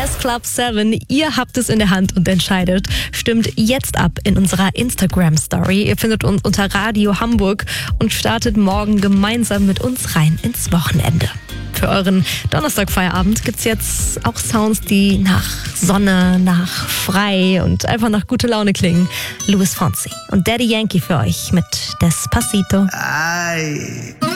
Diners Club 7. Ihr habt es in der Hand und entscheidet. Stimmt jetzt ab in unserer Instagram-Story. Ihr findet uns unter Radio Hamburg und startet morgen gemeinsam mit uns rein ins Wochenende. Für euren Donnerstag-Feierabend gibt's jetzt auch Sounds, die nach Sonne, nach frei und einfach nach gute Laune klingen. Luis Fonsi und Daddy Yankee für euch mit Despacito. Ay.